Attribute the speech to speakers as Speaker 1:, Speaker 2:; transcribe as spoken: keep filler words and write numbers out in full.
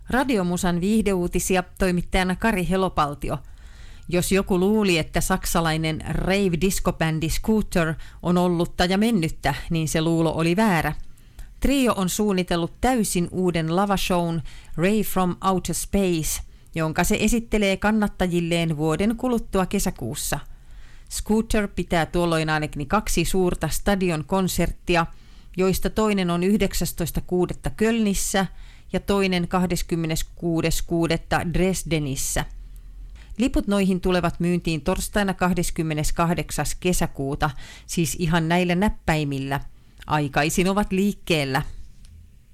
Speaker 1: Radiomusan viihdeuutisia toimittajana Kari Helopaltio. Jos joku luuli, että saksalainen rave-diskobändi Scooter on ollutta ja mennyttä, niin se luulo oli väärä. Trio on suunnitellut täysin uuden lavashown Rave from Outer Space, jonka se esittelee kannattajilleen vuoden kuluttua kesäkuussa. Scooter pitää tuolloin ainakin kaksi suurta stadion-konserttia, joista toinen on yhdeksästoista kuudetta Kölnissä ja toinen kahdeskymmeneskuudes kuudetta Dresdenissä. Liput noihin tulevat myyntiin torstaina kahdeskymmeneskahdeksas kesäkuuta, siis ihan näillä näppäimillä. Aikaisin ovat liikkeellä.